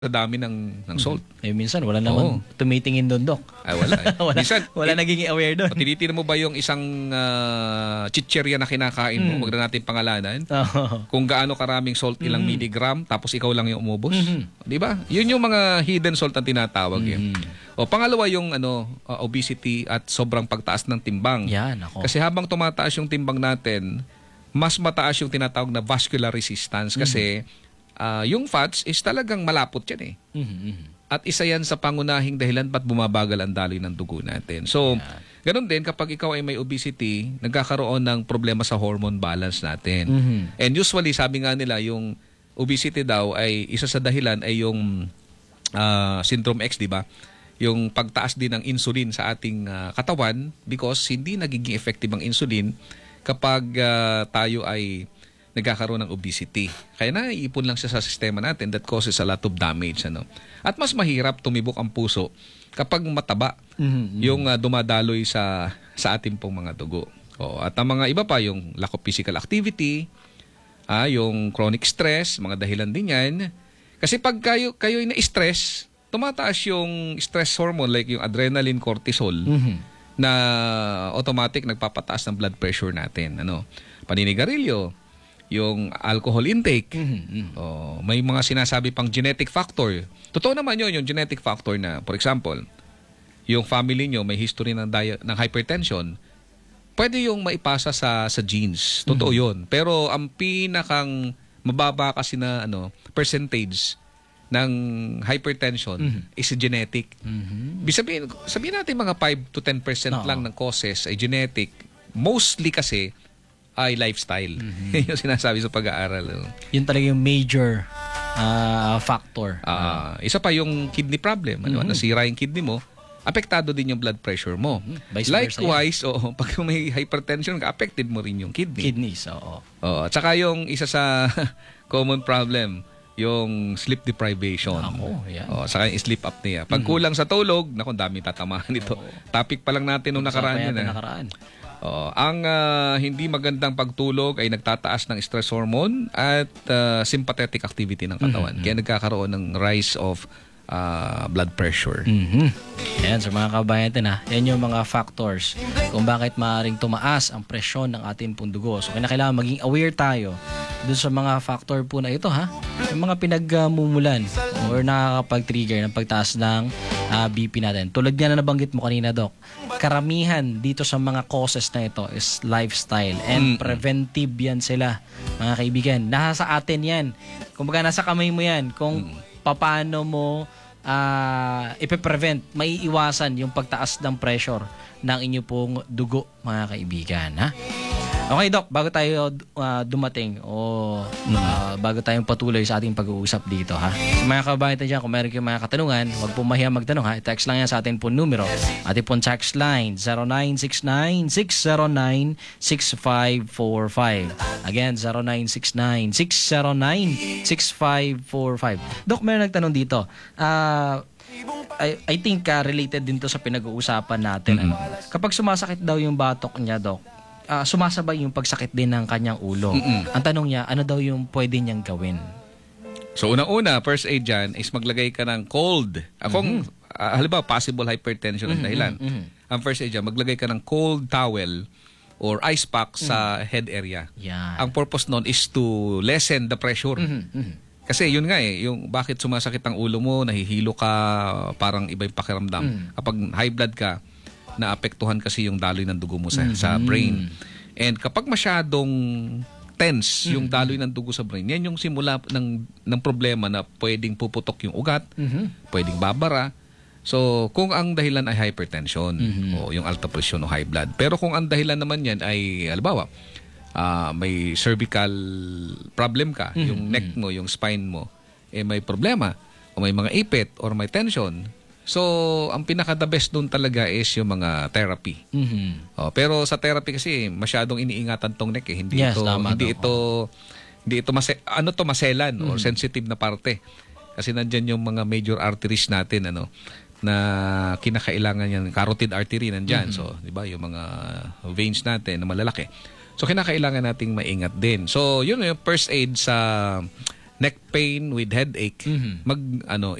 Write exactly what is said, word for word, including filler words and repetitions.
sa dami ng, ng salt. Eh, minsan, wala naman tumitingin doon, Dok. Ay, wala. Eh. wala minsan, wala eh, naging aware doon. Tinitingnan mo ba yung isang uh, chicherya na kinakain mo? Mm. Huwag na natin pangalanan. Oh. Kung gaano karaming salt, ilang mm. milligram, tapos ikaw lang yung umubos. Mm-hmm. Di ba? Yun yung mga hidden salt ang tinatawag. Mm-hmm. Yun. O, pangalawa yung ano, uh, obesity at sobrang pagtaas ng timbang. Yan, ako. Kasi habang tumataas yung timbang natin, mas mataas yung tinatawag na vascular resistance. Kasi mm-hmm. Uh, yung fats is talagang malapot yan eh. Mm-hmm. At isa yan sa pangunahing dahilan ba't bumabagal ang daloy ng dugo natin. So, yeah. Ganun din kapag ikaw ay may obesity, nagkakaroon ng problema sa hormone balance natin. Mm-hmm. And usually, sabi nga nila, yung obesity daw ay isa sa dahilan ay yung uh, syndrome X, di ba? Yung pagtaas din ng insulin sa ating uh, katawan because hindi nagiging effective ang insulin kapag uh, tayo ay nagkakaroon ng obesity. Kaya naiipon lang siya sa sistema natin that causes a lot of damage. Ano? At mas mahirap tumibok ang puso kapag mataba mm-hmm. yung uh, dumadaloy sa sa ating pong mga dugo. O, at ang mga iba pa, yung lack of physical activity, ah, yung chronic stress, mga dahilan din yan. Kasi pag kayo, kayo ay na-stress, tumataas yung stress hormone like yung adrenaline, cortisol, mm-hmm. na automatic nagpapataas ng blood pressure natin. Ano? Paninigarilyo, yung alcohol intake. Mm-hmm. Oh, may mga sinasabi pang genetic factor. Totoo naman yun, yung genetic factor na, for example, yung family nyo may history ng, dia- ng hypertension, pwede yung maipasa sa, sa genes. Totoo mm-hmm. yun. Pero ang pinakang mababa kasi na ano, percentage ng hypertension mm-hmm. is genetic. Mm-hmm. Sabihin, sabihin natin mga five to ten percent no. lang ng causes ay genetic. Mostly kasi ay lifestyle. Mm-hmm. Yung sinasabi sa pag-aaral. Yun talaga yung major uh, factor. Uh, isa pa yung kidney problem. Ano? Mm-hmm. Nasira yung kidney mo, apektado din yung blood pressure mo. Mm-hmm. Likewise, oh, pag may hypertension, affected mo rin yung kidney. Kidneys, oo. Oh, at saka yung isa sa common problem, yung sleep deprivation. Ako, yan. Oh, saka yung sleep apnea. Pag mm-hmm. kulang sa tulog, naku, dami tatamaan nito. Oh. Topic pa lang natin nung nakaraan yun. Eh. nakaraan. Oh, ang uh, hindi magandang pagtulog ay nagtataas ng stress hormone at uh, sympathetic activity ng katawan. Mm-hmm. Kaya nagkakaroon ng rise of uh, blood pressure. Mm-hmm. Yan, sa mga kabayan natin ha, yan yung mga factors kung bakit maaaring tumaas ang presyon ng ating pong dugo. So, kailangan maging aware tayo dun sa mga factor po na ito ha. Yung mga pinagmumulan or nakakapag-trigger ng pagtaas ng uh, B P natin. Tulad nga na nabanggit mo kanina, Doc, karamihan dito sa mga causes na ito is lifestyle and mm-hmm. preventive yan sila, mga kaibigan. Nasa atin yan. Kumbaga nasa kamay mo yan kung mm-hmm. paano mo uh, ipe-prevent, maiiwasan yung pagtaas ng pressure ng inyo pong dugo, mga kaibigan. Ha? Okay, Doc, bago tayo uh, dumating o uh, bago tayong patuloy sa ating pag-uusap dito, ha? Sa mga kabayan natin dyan, kung meron kayong mga katanungan, huwag po mahiya magtanong, ha? I-text lang yan sa ating po numero. Ating po text line, zero nine six nine, six zero nine, six five four five. Again, zero nine six nine, six zero nine, six five four five. Doc, meron nagtanong dito. Ah... Uh, I, I think uh, related din to sa pinag-uusapan natin. Mm-hmm. Ano? Kapag sumasakit daw yung batok niya, Doc, uh, sumasabay yung pagsakit din ng kanyang ulo. Mm-hmm. Ang tanong niya, ano daw yung pwede niyang gawin? So, una-una, first aid dyan is maglagay ka ng cold. Akong, mm-hmm. uh, halimbawa, possible hypertension ang dahilan. Mm-hmm. Ang first aid dyan, maglagay ka ng cold towel or ice pack mm-hmm. sa head area. Yeah. Ang purpose nun is to lessen the pressure. Mm-hmm. Mm-hmm. Kasi yun nga eh, yung bakit sumasakit ang ulo mo, nahihilo ka, parang iba yung pakiramdam. Mm. Kapag high blood ka, naapektuhan kasi yung daloy ng dugo mo sa, mm-hmm. sa brain. And kapag masyadong tense mm-hmm. yung daloy ng dugo sa brain, yan yung simula ng, ng problema na pwedeng puputok yung ugat, mm-hmm. pwedeng babara. So, kung ang dahilan ay hypertension mm-hmm. o yung alta presyon o high blood. Pero kung ang dahilan naman yan ay, halimbawa, Uh, may cervical problem ka, mm-hmm. yung neck mo, yung spine mo, eh may problema, o may mga ipit, or may tension. So, ang pinaka-the best doon talaga is yung mga therapy. Mm-hmm. Oh, pero sa therapy kasi, masyadong iniingatan tong neck eh. Hindi yes, ito, tama hindi daw. ito, hindi ito, mase, ano to, maselan, mm-hmm. or sensitive na parte. Kasi nandyan yung mga major arteries natin, ano, na kinakailangan yan, carotid artery nandyan. Mm-hmm. So, di ba, yung mga veins natin na malalaki. So, kinakailangan nating maingat din. So, yun yung first aid sa neck pain with headache, Mhm. mag ano